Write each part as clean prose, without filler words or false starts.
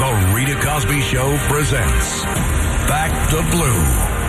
The Rita Cosby Show presents Back the Blue.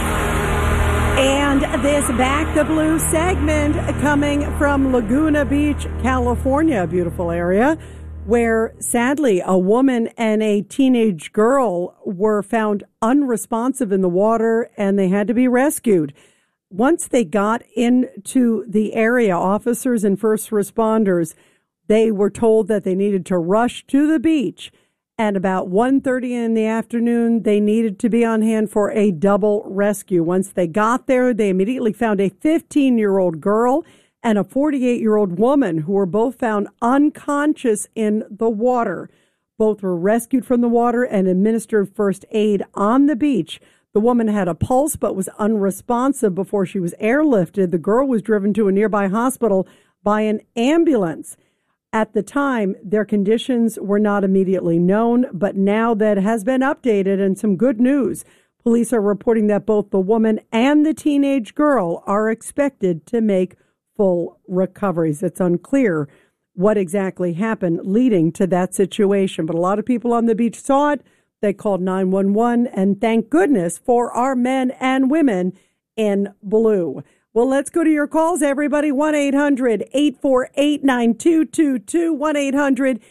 And this Back the Blue segment coming from Laguna Beach, California, a beautiful area, where sadly a woman and a teenage girl were found unresponsive in the water and they had to be rescued. Once they got into the area, officers and first responders, they were told that they needed to rush to the beach. At about 1:30 in the afternoon, they needed to be on hand for a double rescue. Once they got there, they immediately found a 15-year-old girl and a 48-year-old woman who were both found unconscious in the water. Both were rescued from the water and administered first aid on the beach. The woman had a pulse but was unresponsive before she was airlifted. The girl was driven to a nearby hospital by an ambulance. At the time, their conditions were not immediately known, but now that has been updated and some good news. Police are reporting that both the woman and the teenage girl are expected to make full recoveries. It's unclear what exactly happened leading to that situation, but a lot of people on the beach saw it. They called 911, and thank goodness for our men and women in blue. Well, let's go to your calls, everybody. 1-800-848-9222,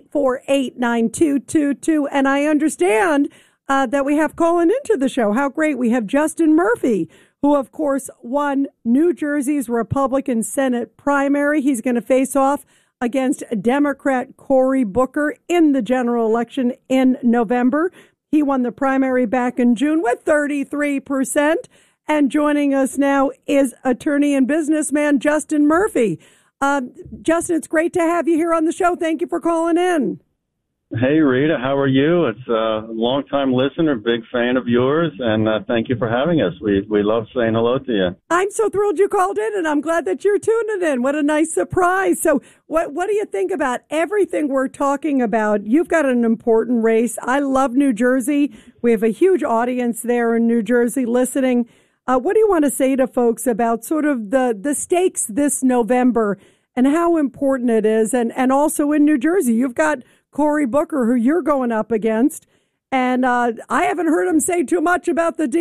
1-800-848-9222. And I understand that we have calling into the show. How great. We have Justin Murphy, who, of course, won New Jersey's Republican Senate primary. He's going to face off against Democrat Cory Booker in the general election in November. He won the primary back in June with 33%. And joining us now is attorney and businessman Justin Murphy. Justin, it's great to have you here on the show. Thank you for calling in. Hey, Rita, how are you? It's a longtime listener, big fan of yours, and thank you for having us. We love saying hello to you. I'm so thrilled you called in, and I'm glad that you're tuning in. What a nice surprise. So what do you think about everything we're talking about? You've got an important race. I love New Jersey. We have a huge audience there in New Jersey listening. What do you want to say to folks about sort of the stakes this November and how important it is? And also in New Jersey, you've got Cory Booker, who you're going up against. And I haven't heard him say too much about the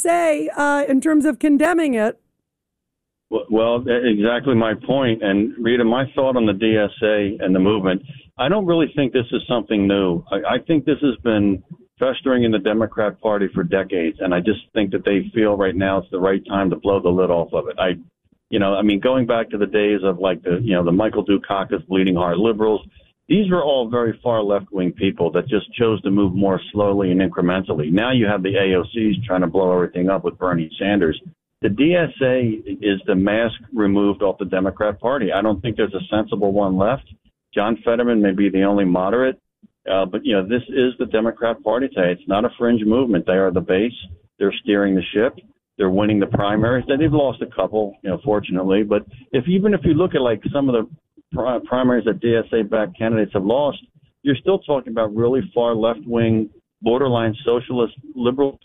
DSA in terms of condemning it. Well, exactly my point. And Rita, my thought on the DSA and the movement, I don't really think this is something new. I think this has been festering in the Democrat Party for decades, and I just think that they feel right now it's the right time to blow the lid off of it. Going back to the days of the Michael Dukakis, Bleeding Heart liberals, these were all very far left-wing people that just chose to move more slowly and incrementally. Now you have the AOCs trying to blow everything up with Bernie Sanders. The DSA is the mask removed off the Democrat Party. I don't think there's a sensible one left. John Fetterman may be the only moderate. But this is the Democrat Party today. It's not a fringe movement. They are the base. They're steering the ship. They're winning the primaries. They've lost a couple, fortunately. But if you look at some of the primaries that DSA-backed candidates have lost, you're still talking about really far left-wing, borderline socialist, liberal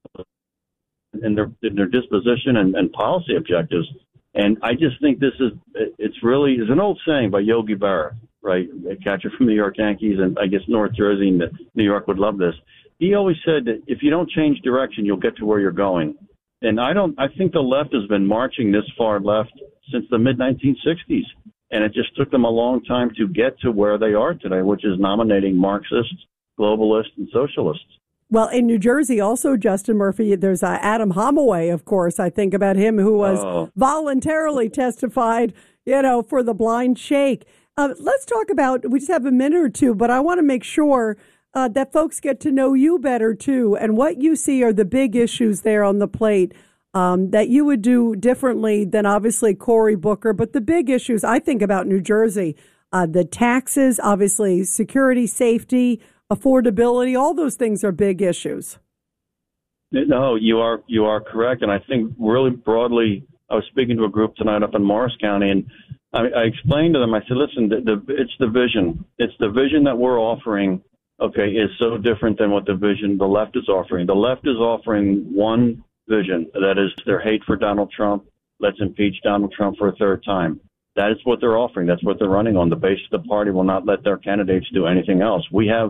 in their disposition and policy objectives. And I just think it's an old saying by Yogi Berra, right? A catcher from the New York Yankees, and I guess North Jersey and New York would love this. He always said that if you don't change direction, you'll get to where you're going. And I think the left has been marching this far left since the mid-1960s. And it just took them a long time to get to where they are today, which is nominating Marxists, globalists, and socialists. Well, in New Jersey, also, Justin Murphy, there's Adam Holloway, of course. I think about him, who was voluntarily testified, for the blind shake. Let's talk about, we just have a minute or two, but I want to make sure that folks get to know you better, too, and what you see are the big issues there on the plate that you would do differently than, obviously, Cory Booker. But the big issues I think about New Jersey, the taxes, obviously, security, safety, affordability, all those things are big issues. No, you are correct. And I think really broadly, I was speaking to a group tonight up in Morris County, and I explained to them, I said, listen, it's the vision. It's the vision that we're offering, is so different than what the vision the left is offering. The left is offering one vision, that is their hate for Donald Trump. Let's impeach Donald Trump for a third time. That is what they're offering. That's what they're running on. The base of the party will not let their candidates do anything else. We have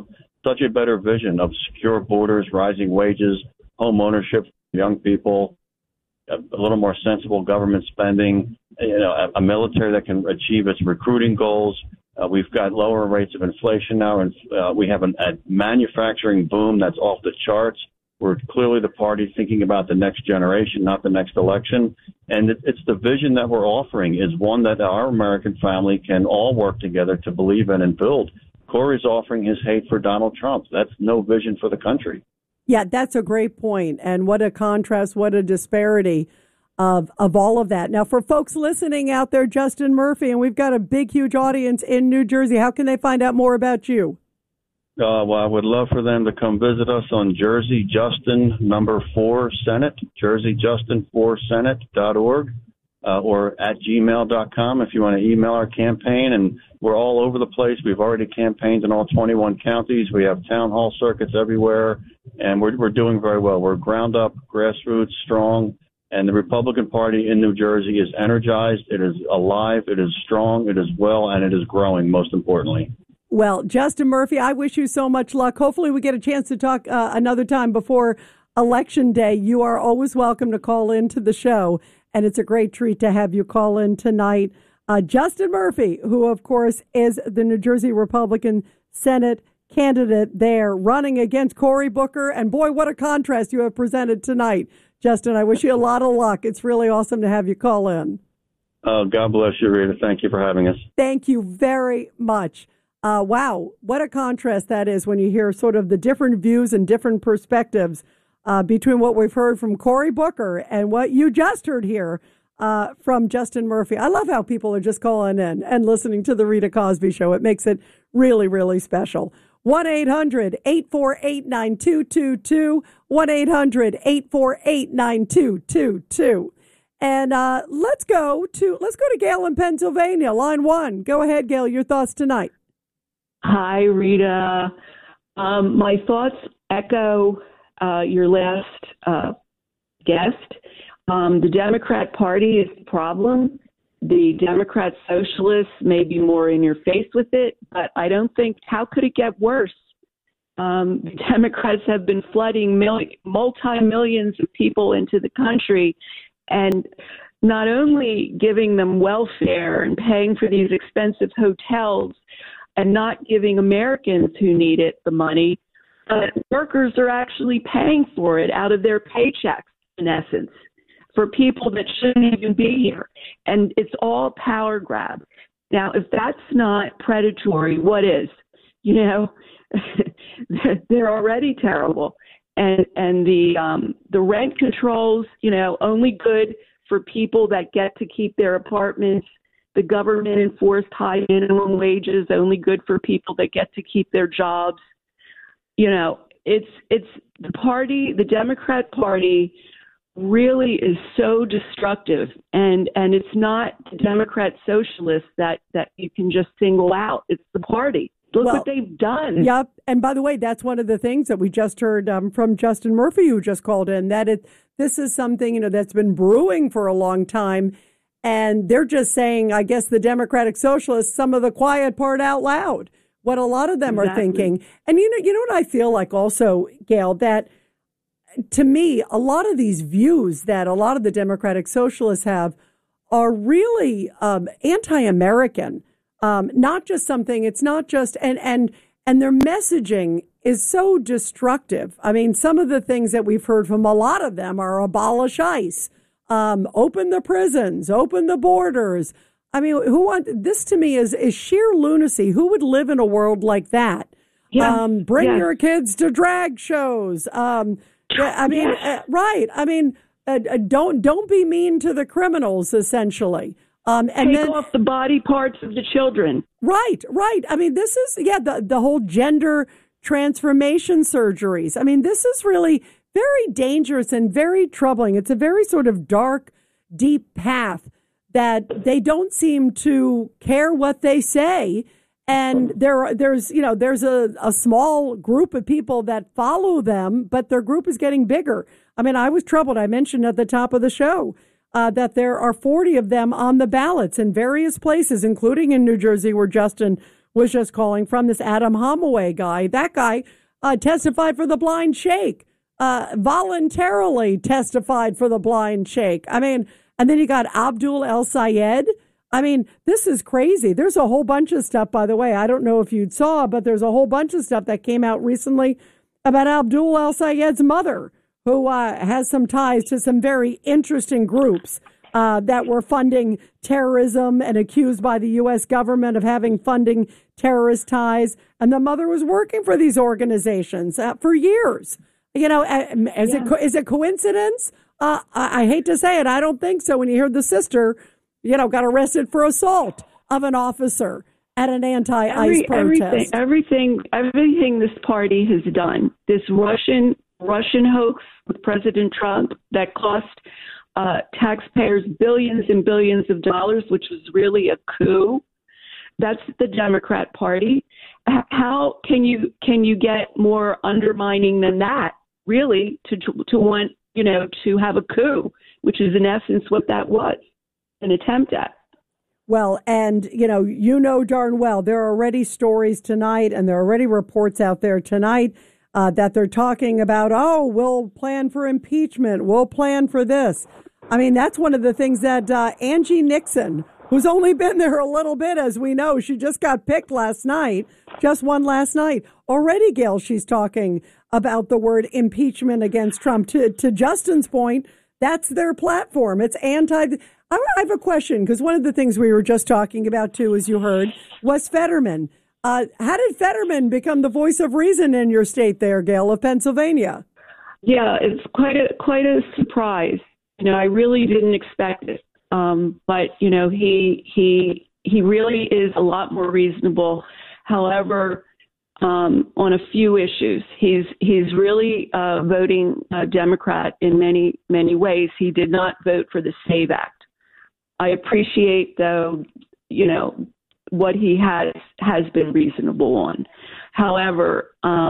such a better vision of secure borders, rising wages, home ownership for young people, a little more sensible government spending, a military that can achieve its recruiting goals. We've got lower rates of inflation now, and we have a manufacturing boom that's off the charts. We're clearly the party thinking about the next generation, not the next election. And it's the vision that we're offering is one that our American family can all work together to believe in and build. Corey's offering his hate for Donald Trump. That's no vision for the country. Yeah, that's a great point. And what a contrast, what a disparity of all of that. Now, for folks listening out there, Justin Murphy, and we've got a big, huge audience in New Jersey, how can they find out more about you? Well, I would love for them to come visit us on Jersey Justin #4 Senate, jerseyjustin4senate.org, or at gmail.com if you want to email our campaign. And we're all over the place. We've already campaigned in all 21 counties. We have town hall circuits everywhere, and we're doing very well. We're ground up, grassroots, strong, and the Republican Party in New Jersey is energized. It is alive. It is strong. It is well, and it is growing, most importantly. Well, Justin Murphy, I wish you so much luck. Hopefully we get a chance to talk another time before Election Day. You are always welcome to call into the show, and it's a great treat to have you call in tonight. Justin Murphy, who, of course, is the New Jersey Republican Senate candidate there, running against Cory Booker. And, boy, what a contrast you have presented tonight. Justin, I wish you a lot of luck. It's really awesome to have you call in. God bless you, Rita. Thank you for having us. Thank you very much. Wow, what a contrast that is when you hear sort of the different views and different perspectives between what we've heard from Cory Booker and what you just heard here from Justin Murphy. I love how people are just calling in and listening to the Rita Cosby Show. It makes it really, really special. 1-800-848-9222, 1-800-848-9222. And let's go to Gail in Pennsylvania, line 1. Go ahead, Gail, your thoughts tonight. Hi, Rita. My thoughts echo your last guest. The Democrat Party is the problem. The Democrat Socialists may be more in your face with it, but I don't think, how could it get worse? The Democrats have been flooding multi-millions of people into the country and not only giving them welfare and paying for these expensive hotels and not giving Americans who need it the money, but workers are actually paying for it out of their paychecks, in essence, for people that shouldn't even be here. And it's all power grab. Now, if that's not predatory, what is? You know, they're already terrible. And the rent controls, you know, only good for people that get to keep their apartments. The government enforced high minimum wages, only good for people that get to keep their jobs. You know, it's the party, the Democrat Party really is so destructive. And it's not the Democrat Socialists that you can just single out. It's the party. Look what they've done. Yep. And by the way, that's one of the things that we just heard from Justin Murphy, who just called in, that this is something, you know, that's been brewing for a long time. And they're just saying, I guess, the Democratic Socialists, some of the quiet part out loud, what a lot of them are thinking. And, you know what I feel like also, Gail, that to me, a lot of these views that a lot of the Democratic Socialists have are really anti-American. Not just something, it's not just, and their messaging is so destructive. I mean, some of the things that we've heard from a lot of them are abolish ICE, open the prisons, open the borders. I mean, this to me is sheer lunacy. Who would live in a world like that? Yeah. Bring your kids to drag shows. Right. I mean, don't be mean to the criminals, essentially. And take off the body parts of the children. Right. I mean, this is, the whole gender transformation surgeries. I mean, this is really very dangerous and very troubling. It's a very sort of dark, deep path that they don't seem to care what they say. And there's a small group of people that follow them, but their group is getting bigger. I mean, I was troubled. I mentioned at the top of the show that there are 40 of them on the ballots in various places, including in New Jersey, where Justin was just calling from, this Adam Holloway guy. That guy testified for the blind sheikh, voluntarily testified for the blind sheikh. I mean, and then you got Abdul El Sayed. I mean, this is crazy. There's a whole bunch of stuff, by the way. I don't know if you saw, but there's a whole bunch of stuff that came out recently about Abdul El Sayed's mother, who has some ties to some very interesting groups that were funding terrorism and accused by the U.S. government of having funding terrorist ties. And the mother was working for these organizations for years. You know, is it coincidence? I hate to say it. I don't think so. When you hear the sister, you know, got arrested for assault of an officer at an anti-ICE protest. Everything this party has done, this Russian hoax with President Trump that cost taxpayers billions and billions of dollars, which was really a coup. That's the Democrat Party. How can you get more undermining than that? Really, to want, you know, to have a coup, which is in essence what that was, an attempt at. Well, and, you know darn well, there are already stories tonight and there are already reports out there tonight that they're talking about, oh, we'll plan for impeachment. We'll plan for this. I mean, that's one of the things that Angie Nixon, who's only been there a little bit, as we know, she just got picked last night, just won last night. Already, Gail, she's talking about the word impeachment against Trump. To Justin's point, that's their platform. It's anti. I have a question, because one of the things we were just talking about, too, as you heard, was Fetterman. How did Fetterman become the voice of reason in your state there, Gail, of Pennsylvania? Yeah, it's quite a surprise. You know, I really didn't expect it. But, you know, he really is a lot more reasonable. However, on a few issues, he's really voting Democrat in many, many ways. He did not vote for the SAVE Act. I appreciate, though, you know, what he has been reasonable on. However,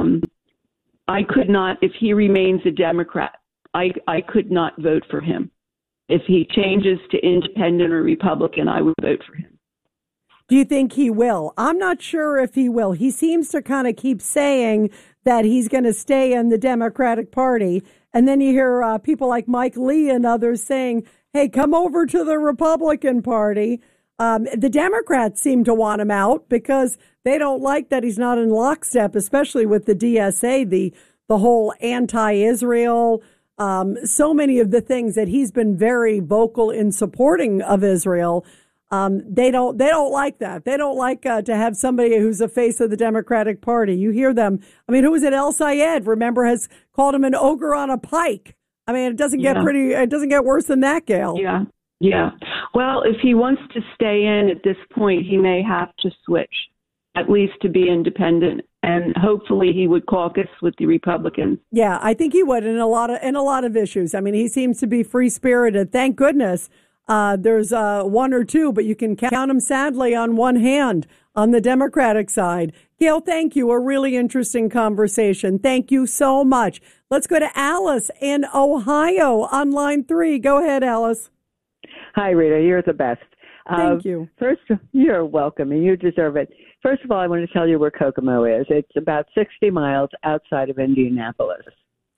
I could not, if he remains a Democrat, I could not vote for him. If he changes to independent or Republican, I would vote for him. Do you think he will? I'm not sure if he will. He seems to kind of keep saying that he's going to stay in the Democratic Party. And then you hear people like Mike Lee and others saying, hey, come over to the Republican Party. The Democrats seem to want him out because they don't like that he's not in lockstep, especially with the DSA, the whole anti-Israel, so many of the things that he's been very vocal in supporting of Israel. They don't like that. They don't like to have somebody who's the face of the Democratic Party. You hear them. I mean, who was it? El Sayed, remember, has called him an ogre on a pike. I mean, it doesn't get worse than that, Gail. Yeah. Well, if he wants to stay in at this point, he may have to switch, at least to be independent. And hopefully he would caucus with the Republicans. Yeah, I think he would in a lot of issues. I mean, he seems to be free-spirited. Thank goodness. There's one or two, but you can count them sadly on one hand on the Democratic side. Gail, thank you. A really interesting conversation. Thank you so much. Let's go to Alice in Ohio on line 3. Go ahead, Alice. Hi, Rita. You're the best. Thank you. First, you're welcome, and you deserve it. First of all, I want to tell you where Kokomo is. It's about 60 miles outside of Indianapolis.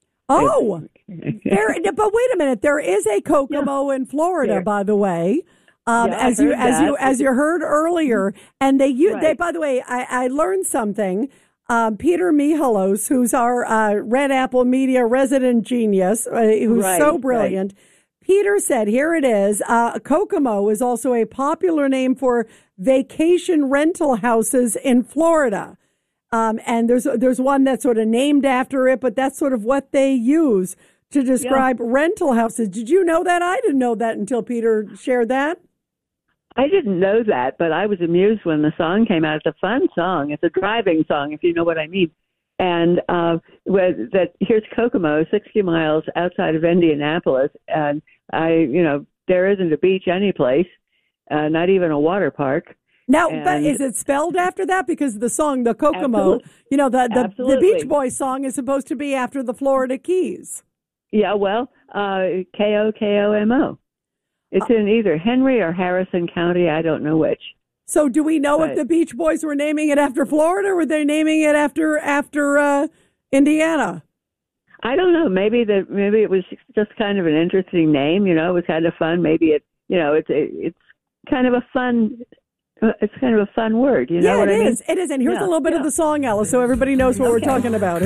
Oh, but wait a minute. There is a Kokomo in Florida, by the way. As you heard earlier, and they by the way, I learned something. Peter Mihalos, who's our Red Apple Media resident genius, who's so brilliant. Right. Peter said, here it is, Kokomo is also a popular name for vacation rental houses in Florida. And there's one that's sort of named after it, but that's sort of what they use to describe rental houses. Did you know that? I didn't know that until Peter shared that. I didn't know that, but I was amused when the song came out. It's a fun song. It's a driving song, if you know what I mean. And here's Kokomo, 60 miles outside of Indianapolis, and there isn't a beach anyplace, not even a water park. Now, but is it spelled after that? Because the song, the Kokomo, the Beach Boys song is supposed to be after the Florida Keys. Yeah, well, Kokomo. It's in either Henry or Harrison County. I don't know which. So do we know if the Beach Boys were naming it after Florida, or were they naming it after Indiana? I don't know. Maybe it was just kind of an interesting name. It was kind of fun. Maybe it's kind of a fun. It's kind of a fun word. You know what I mean? It is. And here's a little bit of the song, Alice, so everybody knows what we're talking about.